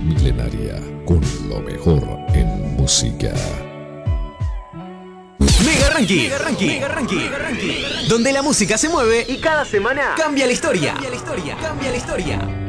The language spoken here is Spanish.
milenaria con lo mejor en música. Mega Ranking, donde la música se mueve y cada semana cambia la historia.